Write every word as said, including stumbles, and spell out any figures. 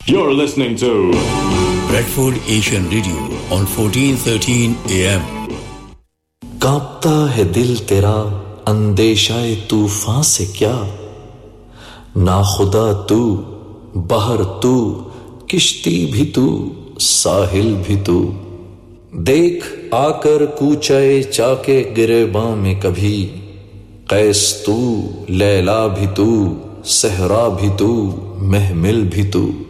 You're listening to Bradford Asian Radio on fourteen thirteen A M. कांपता है दिल तेरा अंदेशाए तूफान से क्या, ना खुदा तू बहर तू किश्ती भी तू साहिल भी तू, देख आकर कूचाए चाके गिरेबां में कभी, कैस तू लैला भी तू सहरा भी तू महमिल भी तू।